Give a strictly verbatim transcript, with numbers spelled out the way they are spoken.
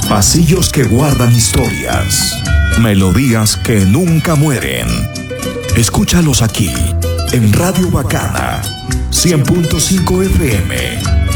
Pasillos que guardan historias, melodías que nunca mueren. Escúchalos aquí, en Radio Bacana, cien punto cinco F M.